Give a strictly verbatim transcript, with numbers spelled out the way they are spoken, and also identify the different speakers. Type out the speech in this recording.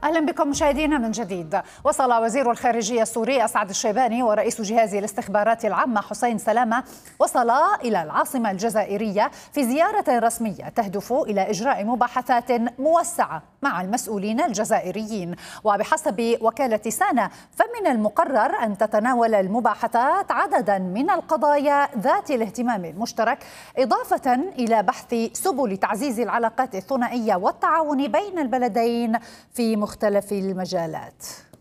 Speaker 1: أهلا بكم مشاهدينا من جديد. وصل وزير الخارجية السوري أسعد الشيباني ورئيس جهاز الاستخبارات العامة حسين سلامة وصلا إلى العاصمة الجزائرية في زيارة رسمية تهدف إلى إجراء مباحثات موسعة مع المسؤولين الجزائريين. وبحسب وكالة سانا فمن المقرر أن تتناول المباحثات عددا من القضايا ذات الاهتمام المشترك، إضافة إلى بحث سبل تعزيز العلاقات الثنائية والتعاون بين البلدين في مختلف المجالات.